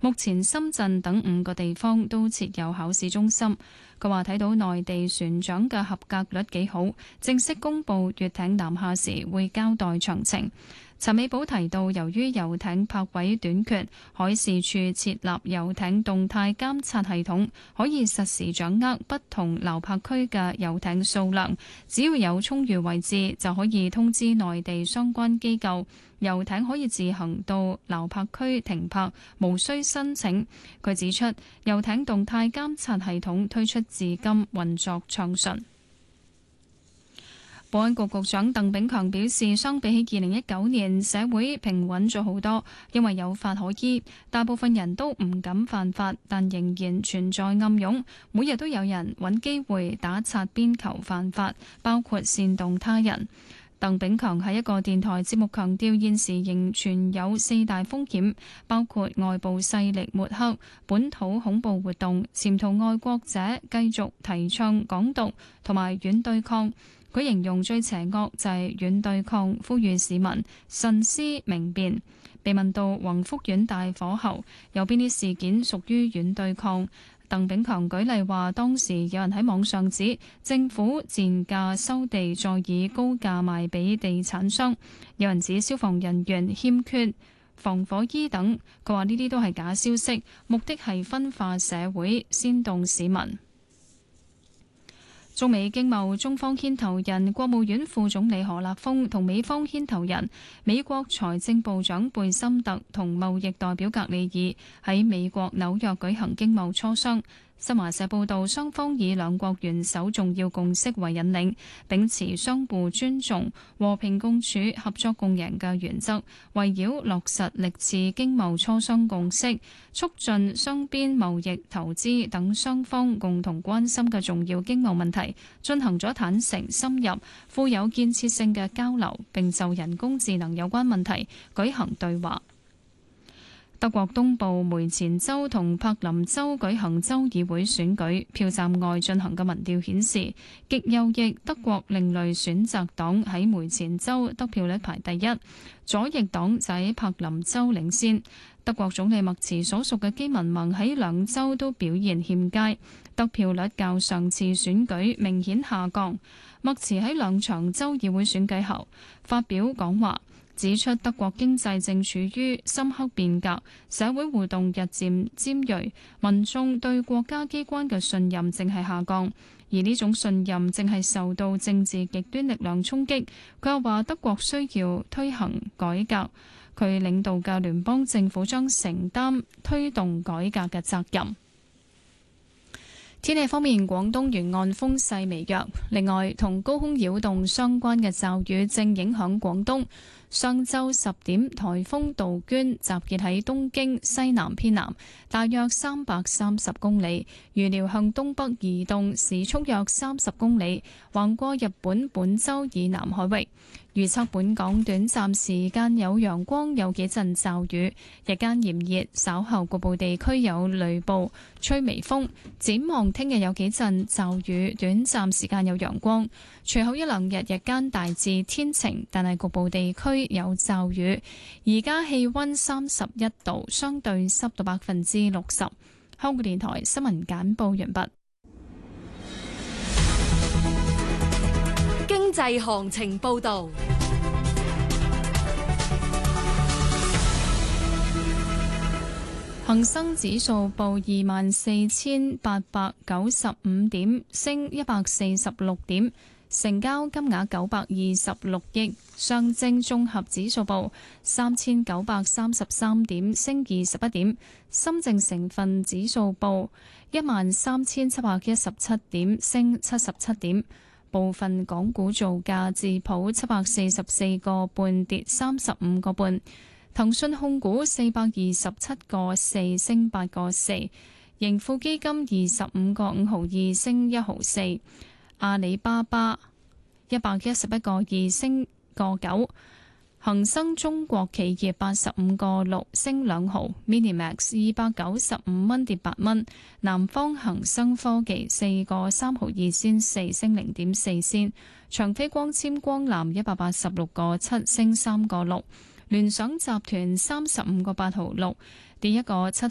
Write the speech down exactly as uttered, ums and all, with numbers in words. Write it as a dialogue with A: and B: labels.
A: 目前深圳等五個地方都設有考試中心。佢話睇到內地船長嘅合格率幾好，正式公佈閱艇南下時會交代詳情。陳美寶提到，由於遊艇泊位短缺，海事處設立遊艇動態監察系統，可以實時掌握不同樓泊區嘅遊艇數量。只要有充裕位置，就可以通知內地相關機構，遊艇可以自行到樓泊區停泊，無需申請。佢指出，遊艇動態監察系統推出至今運作暢順。保安局局長鄧炳強表示，相比起二零一九年，社會平穩咗好多，因為有法可依，大部分人都唔敢犯法，但仍然存在暗湧，每日都有人揾機會打擦邊球犯法，包括煽動他人。鄧炳強喺一個電台節目強調，現時仍存有四大風險，包括外部勢力抹黑、本土恐怖活動、潛逃愛國者繼續提倡港獨同埋軟對抗。佢形容最邪惡就係軟對抗，呼籲市民慎思明辨。被問到宏福苑大火後有邊啲事件屬於軟對抗，鄧炳強舉例話，當時有人喺網上指政府賤價收地，再以高價賣俾地產商；有人指消防人員欠缺防火衣等。佢話呢啲都係假消息，目的係分化社會，煽動市民。中美經貿中方牽頭人國務院副總理何立峰同美方牽頭人美國財政部長貝森特同貿易代表格里爾喺美國紐約舉行經貿磋商。新華社報道，雙方以兩國元首重要共識為引領，秉持相互尊重、和平共處、合作共贏嘅原則，圍繞落實歷次經貿磋商共識，促進雙邊貿易、投資等雙方共同關心嘅重要經貿問題，進行咗坦誠、深入、富有建設性嘅交流，並就人工智能有關問題舉行對話。德國東部梅前州同柏林州舉行州議會選舉，票站外進行嘅民調顯示，極右翼德國另類選擇黨喺梅前州得票率排第一，左翼黨就喺柏林州領先。德國總理默茨所屬嘅基民盟喺兩州都表現欠佳，得票率較上次選舉明顯下降。默茨喺兩場州議會選舉後發表講話，指出德國經濟正處於深刻變革，社會互動日漸尖銳，民眾對國家機關嘅信任正係下降，而呢種信任正係受到政治極端力量衝擊。佢又話德國需要推行改革，佢領導嘅聯邦政府將承擔推動改革嘅責任。天氣方面，廣東沿岸風勢微弱，另外同高空擾動相關嘅驟雨正影響廣東。上晝十點，颱風杜鵑集結喺東京西南偏南，大約三百三十公里，預料向東北移動，時速約三十公里，橫過日本本州以南海域。預測本港短暫時間有陽光，有幾陣驟雨，日間炎熱，稍後局部地區有雷暴，吹微風。展望聽日有幾陣驟雨，短暫時間有陽光，隨後一兩日日間大致天晴，但係局部地區有驟雨。而家氣溫三十一度，相對濕度百分之六十。香港電台新聞簡報完畢。
B: 經濟行情報道。
A: 恒生指數報二萬四千八百九十五點，升一百四十六點，成交金額九百二十六億。上證綜合指數報三千九百三十三點，升二十一點。深證成分指數報一萬三千七百一十七點，升七十七點。部分港股造價，智普七百四十四個半跌三十五個半，騰訊控股四百二十七個四升八個四，盈富基金二十五個五毫二升一毫四，阿里巴巴一百一十一個二升個九，恒生中國企業八十五個六升兩毫 ，Minimax 二百九十五蚊跌八蚊，南方恒生科技四個三毫二先四升零點四先，長飛光纖光纜一百八十六個七升三個六，聯想集團三十五個八毫六跌一個七